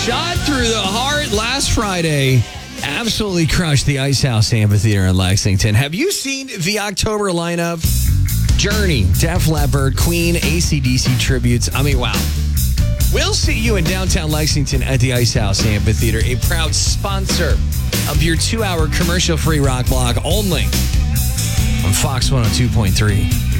Shot through the heart last Friday. Absolutely crushed the Ice House Amphitheater in Lexington. Have you seen the October lineup? Journey, Def Leppard, Queen, AC/DC tributes. I mean, wow. We'll see you in downtown Lexington at the Ice House Amphitheater, a proud sponsor of your 2-hour commercial-free rock block only on Fox 102.3.